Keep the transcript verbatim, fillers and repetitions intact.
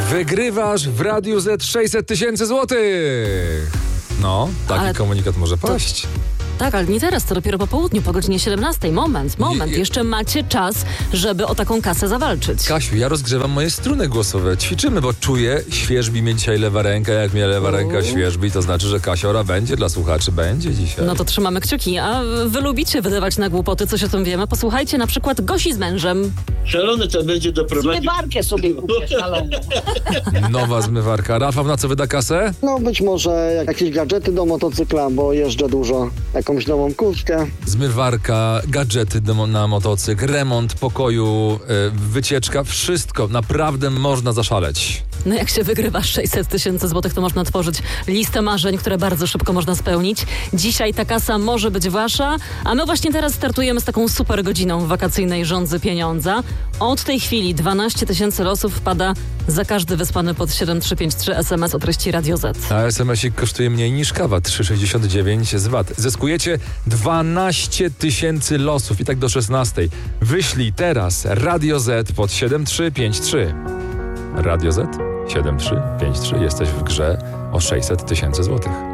Wygrywasz w Radiu Z sześćset tysięcy złotych. No, taki Ale komunikat może paść. Tak, ale nie teraz, to dopiero po południu, po godzinie siedemnastej. Moment, moment. Je- Jeszcze macie czas, żeby o taką kasę zawalczyć. Kasiu, ja rozgrzewam moje struny głosowe. Ćwiczymy, bo czuję, świerzbi mnie dzisiaj lewa ręka. Jak mnie lewa ręka świerzbi, to znaczy, że Kasiora będzie dla słuchaczy, będzie dzisiaj. No to trzymamy kciuki. A wy lubicie wydawać na głupoty, coś o tym wiemy? Posłuchajcie na przykład Gosi z mężem. Szalony to będzie doprowadził. Zmywarkę sobie kupię szaloną. Nowa zmywarka. Rafał, na co wyda kasę? No być może jak- jakieś gadżety do motocykla, bo jeżdżę dużo. Jakąś nową kurtkę. Zmywarka, gadżety do, na motocykl, remont pokoju, y, wycieczka, wszystko. Naprawdę można zaszaleć. No jak się wygrywa sześćset tysięcy złotych, to można tworzyć listę marzeń, które bardzo szybko można spełnić. Dzisiaj ta kasa może być wasza, a my właśnie teraz startujemy z taką super godziną wakacyjnej Rządzy Pieniądza. Od tej chwili dwanaście tysięcy losów wpada za każdy wysłany pod siedem trzy pięć trzy es em es o treści Radio Z. A es em esik kosztuje mniej niż kawa, trzy sześćdziesiąt dziewięć z V A T. Zyskujecie dwanaście tysięcy losów i tak do szesnastej. Wyślij teraz Radio Z pod siedem trzy pięć trzy. Radio Z siedem trzy pięć trzy. Jesteś w grze o sześćset tysięcy złotych.